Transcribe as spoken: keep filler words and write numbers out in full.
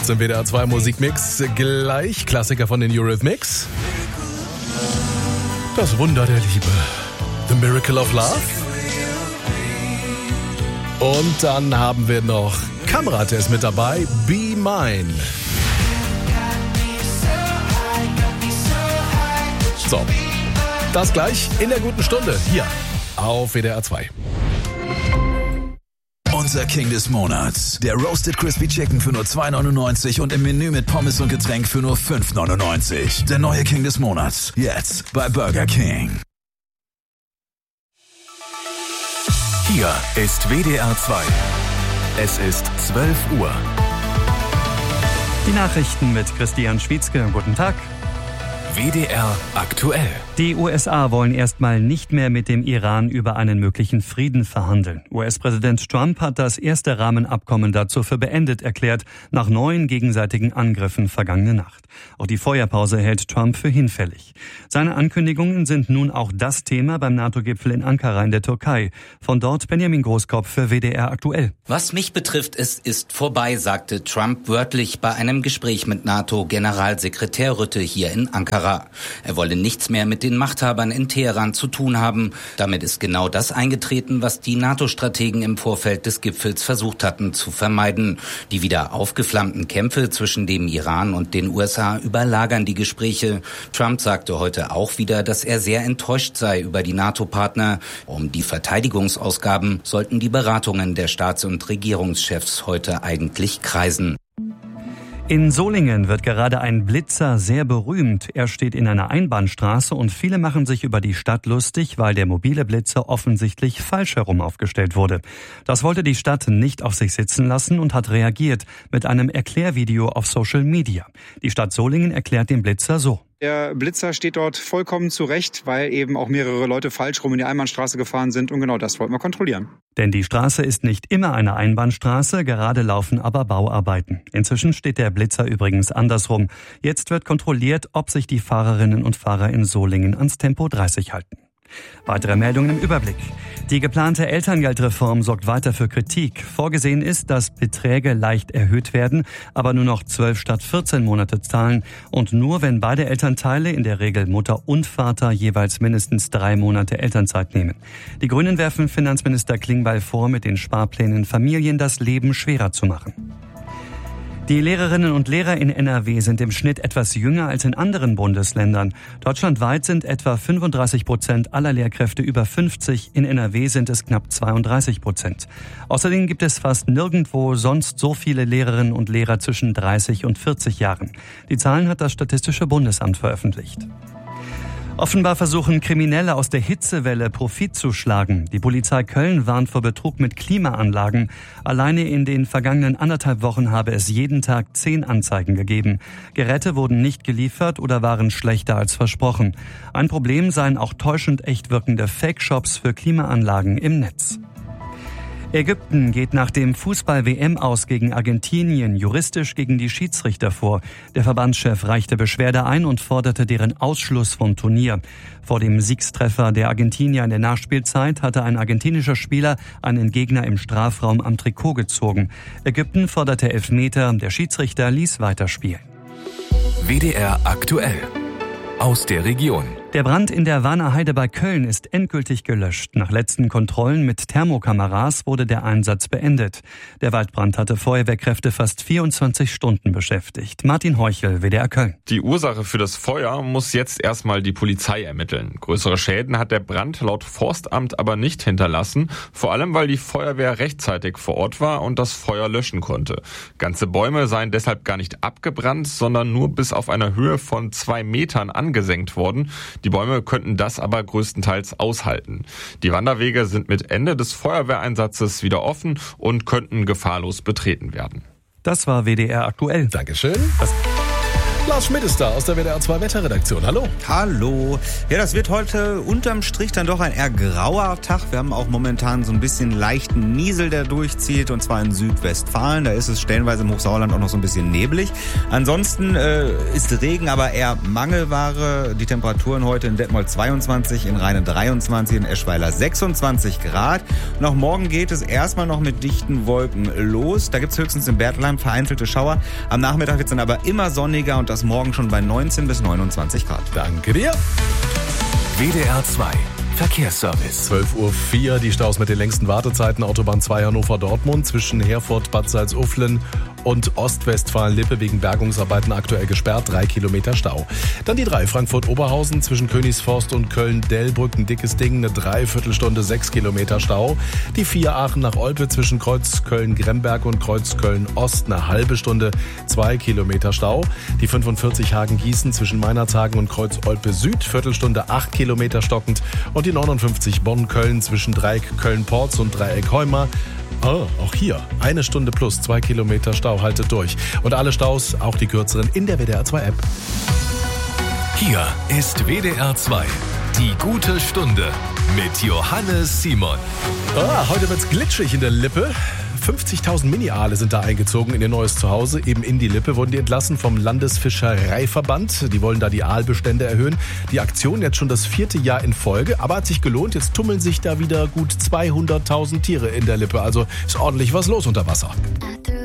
Zum W D R zwei Musikmix. Gleich Klassiker von den Eurythmics. Das Wunder der Liebe. The Miracle of Love. Und dann haben wir noch Kamrat, der ist mit dabei. Be Mine. So, das gleich in der guten Stunde hier auf W D R zwei. Unser King des Monats. Der Roasted Crispy Chicken für nur zwei neunundneunzig und im Menü mit Pommes und Getränk für nur fünf neunundneunzig. Der neue King des Monats. Jetzt bei Burger King. Hier ist W D R zwei. Es ist zwölf Uhr. Die Nachrichten mit Christian Schwietzke. Guten Tag. W D R aktuell. Die U S A wollen erstmal nicht mehr mit dem Iran über einen möglichen Frieden verhandeln. U S-Präsident Trump hat das erste Rahmenabkommen dazu für beendet erklärt, nach neuen gegenseitigen Angriffen vergangene Nacht. Auch die Feuerpause hält Trump für hinfällig. Seine Ankündigungen sind nun auch das Thema beim NATO-Gipfel in Ankara in der Türkei. Von dort Benjamin Großkopf für W D R aktuell. Was mich betrifft, es ist vorbei, sagte Trump wörtlich bei einem Gespräch mit NATO-Generalsekretär Rutte hier in Ankara. Er wolle nichts mehr mit den Machthabern in Teheran zu tun haben. Damit ist genau das eingetreten, was die NATO-Strategen im Vorfeld des Gipfels versucht hatten zu vermeiden. Die wieder aufgeflammten Kämpfe zwischen dem Iran und den U S A überlagern die Gespräche. Trump sagte heute auch wieder, dass er sehr enttäuscht sei über die NATO-Partner. Um die Verteidigungsausgaben sollten die Beratungen der Staats- und Regierungschefs heute eigentlich kreisen. In Solingen wird gerade ein Blitzer sehr berühmt. Er steht in einer Einbahnstraße und viele machen sich über die Stadt lustig, weil der mobile Blitzer offensichtlich falsch herum aufgestellt wurde. Das wollte die Stadt nicht auf sich sitzen lassen und hat reagiert mit einem Erklärvideo auf Social Media. Die Stadt Solingen erklärt den Blitzer so. Der Blitzer steht dort vollkommen zurecht, weil eben auch mehrere Leute falsch rum in die Einbahnstraße gefahren sind und genau das wollten wir kontrollieren. Denn die Straße ist nicht immer eine Einbahnstraße, gerade laufen aber Bauarbeiten. Inzwischen steht der Blitzer übrigens andersrum. Jetzt wird kontrolliert, ob sich die Fahrerinnen und Fahrer in Solingen ans Tempo dreißig halten. Weitere Meldungen im Überblick. Die geplante Elterngeldreform sorgt weiter für Kritik. Vorgesehen ist, dass Beträge leicht erhöht werden, aber nur noch zwölf statt vierzehn Monate zahlen und nur, wenn beide Elternteile, in der Regel Mutter und Vater, jeweils mindestens drei Monate Elternzeit nehmen. Die Grünen werfen Finanzminister Klingbeil vor, mit den Sparplänen Familien das Leben schwerer zu machen. Die Lehrerinnen und Lehrer in N R W sind im Schnitt etwas jünger als in anderen Bundesländern. Deutschlandweit sind etwa fünfunddreißig Prozent aller Lehrkräfte über fünfzig, in N R W sind es knapp zweiunddreißig Prozent. Außerdem gibt es fast nirgendwo sonst so viele Lehrerinnen und Lehrer zwischen dreißig und vierzig Jahren. Die Zahlen hat das Statistische Bundesamt veröffentlicht. Offenbar versuchen Kriminelle aus der Hitzewelle Profit zu schlagen. Die Polizei Köln warnt vor Betrug mit Klimaanlagen. Alleine in den vergangenen anderthalb Wochen habe es jeden Tag zehn Anzeigen gegeben. Geräte wurden nicht geliefert oder waren schlechter als versprochen. Ein Problem seien auch täuschend echt wirkende Fake-Shops für Klimaanlagen im Netz. Ägypten geht nach dem Fußball-W M aus gegen Argentinien juristisch gegen die Schiedsrichter vor. Der Verbandschef reichte Beschwerde ein und forderte deren Ausschluss vom Turnier. Vor dem Siegstreffer der Argentinier in der Nachspielzeit hatte ein argentinischer Spieler einen Gegner im Strafraum am Trikot gezogen. Ägypten forderte Elfmeter, der Schiedsrichter ließ weiterspielen. W D R aktuell. Aus der Region. Der Brand in der Warner Heide bei Köln ist endgültig gelöscht. Nach letzten Kontrollen mit Thermokameras wurde der Einsatz beendet. Der Waldbrand hatte Feuerwehrkräfte fast vierundzwanzig Stunden beschäftigt. Martin Heuchel, W D R Köln. Die Ursache für das Feuer muss jetzt erstmal die Polizei ermitteln. Größere Schäden hat der Brand laut Forstamt aber nicht hinterlassen. Vor allem, weil die Feuerwehr rechtzeitig vor Ort war und das Feuer löschen konnte. Ganze Bäume seien deshalb gar nicht abgebrannt, sondern nur bis auf eine Höhe von zwei Metern angesenkt worden. Die Bäume könnten das aber größtenteils aushalten. Die Wanderwege sind mit Ende des Feuerwehreinsatzes wieder offen und könnten gefahrlos betreten werden. Das war W D R aktuell. Dankeschön. Das Lars Schmidt ist da aus der W D R zwei Wetterredaktion. Hallo. Hallo. Ja, das wird heute unterm Strich dann doch ein eher grauer Tag. Wir haben auch momentan so ein bisschen leichten Niesel, der durchzieht, und zwar in Südwestfalen. Da ist es stellenweise im Hochsauerland auch noch so ein bisschen neblig. Ansonsten äh, ist Regen aber eher Mangelware. Die Temperaturen heute in Detmold zweiundzwanzig, in Rheine dreiundzwanzig, in Eschweiler sechsundzwanzig Grad. Und auch morgen geht es erstmal noch mit dichten Wolken los. Da gibt es höchstens in Bertlein vereinzelte Schauer. Am Nachmittag wird es dann aber immer sonniger und das morgen schon bei neunzehn bis neunundzwanzig Grad. Danke dir. W D R zwei Verkehrsservice. zwölf Uhr vier, die Staus mit den längsten Wartezeiten. Autobahn zwei Hannover-Dortmund zwischen Herford, Bad Salzuflen und Ostwestfalen-Lippe wegen Bergungsarbeiten aktuell gesperrt. Drei Kilometer Stau. Dann die drei Frankfurt-Oberhausen zwischen Königsforst und Köln-Dellbrück. Ein dickes Ding, eine Dreiviertelstunde, sechs Kilometer Stau. Die vier Aachen nach Olpe zwischen Kreuz Köln-Gremberg und Kreuz Köln-Ost. Eine halbe Stunde, zwei Kilometer Stau. Die fünfundvierzig Hagen-Gießen zwischen Meinerzhagen und Kreuz Olpe-Süd. Viertelstunde, acht Kilometer stockend. Und die neunundfünfzig Bonn-Köln zwischen Dreieck Köln-Porz und Dreieck Heuma. Oh, auch hier eine Stunde plus zwei Kilometer Stau, haltet durch. Und alle Staus, auch die kürzeren, in der W D R zwei App. Hier ist W D R zwei. Die gute Stunde mit Johannes Simon. Ah, heute wird's glitschig in der Lippe. fünfzigtausend Mini-Aale sind da eingezogen in ihr neues Zuhause. Eben in die Lippe wurden die entlassen vom Landesfischereiverband. Die wollen da die Aalbestände erhöhen. Die Aktion jetzt schon das vierte Jahr in Folge, aber hat sich gelohnt. Jetzt tummeln sich da wieder gut zweihunderttausend Tiere in der Lippe. Also ist ordentlich was los unter Wasser.